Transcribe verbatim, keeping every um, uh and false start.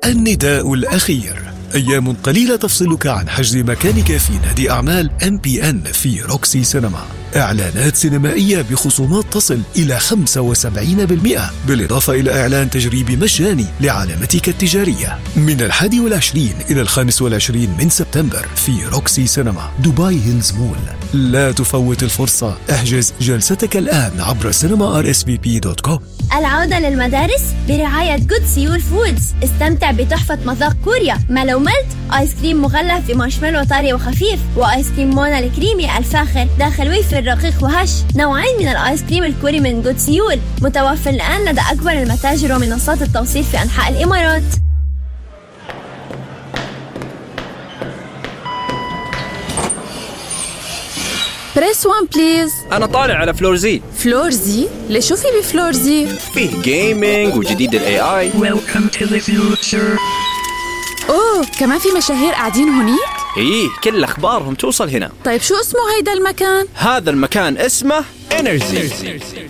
النداء الأخير. أيام قليلة تفصلك عن حجز مكانك في نادي أعمال إم بي إن في روكسي سينما. إعلانات سينمائية بخصومات تصل إلى خمسة وسبعين بالمئة، بالإضافة إلى إعلان تجريبي مجاني لعلامتك التجارية من الحادي والعشرين إلى الخامس والعشرين من سبتمبر في روكسي سينما دبي هيلز مول. لا تفوت الفرصة، احجز جلستك الآن عبر سينما آر إس في بي دوت كوم. العودة للمدارس برعاية جود سيول فودز. استمتع بتحفة مذاق كوريا. ما لو ملت آيس كريم مغلف بمارشميلو طري وخفيف، وآيس كريم مونا الكريمي الفاخر داخل ويفر رقيق وهش. نوعين من الآيس كريم الكوري من جود سيول متوفر الآن لدى أكبر المتاجر ومنصات التوصيل في أنحاء الإمارات. بريس وان بليز. أنا طالع على فلور زي. فلور زي؟ ليش شو في بفلور زي؟ فيه جيمينج وجديد ال إيه آي. Welcome to the future. أوه، كمان في مشاهير قاعدين هونيك؟ إيه، كل أخبارهم توصل هنا. طيب شو اسمه هيدا المكان؟ هذا المكان اسمه إنرجي.